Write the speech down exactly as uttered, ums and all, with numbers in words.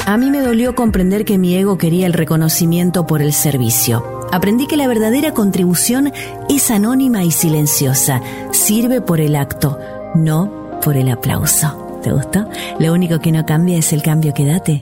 A mí me dolió comprender que mi ego quería el reconocimiento por el servicio. Aprendí que la verdadera contribución es anónima y silenciosa. Sirve por el acto, no por el aplauso. ¿Te gustó? Lo único que no cambia es el cambio que date.